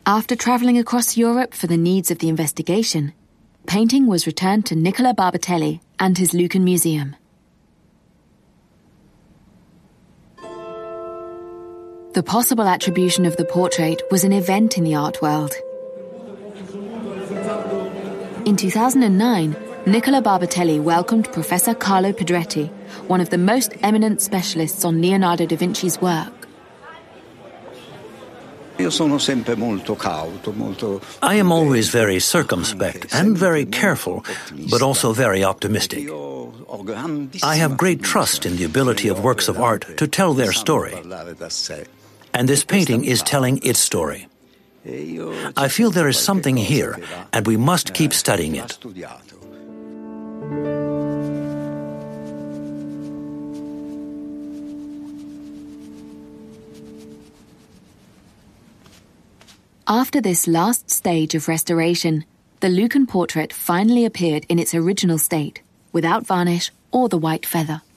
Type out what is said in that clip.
After travelling across Europe for the needs of the investigation, painting was returned to Nicola Barbatelli and his Lucan Museum. The possible attribution of the portrait was an event in the art world. In 2009, Nicola Barbatelli welcomed Professor Carlo Pedretti, one of the most eminent specialists on Leonardo da Vinci's work. I am always very circumspect and very careful, but also very optimistic. I have great trust in the ability of works of art to tell their story. And this painting is telling its story. I feel there is something here, and we must keep studying it. After this last stage of restoration, the Lucan portrait finally appeared in its original state, without varnish or the white feather.